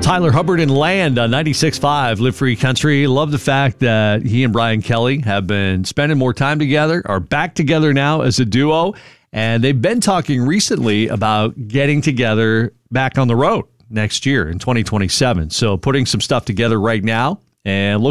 Tyler Hubbard and Land on 96.5 Live Free Country. Love the fact that he and Brian Kelly have been spending more time together, are back together now as a duo, and they've been talking recently about getting together back on the road next year in 2027. So putting some stuff together right now and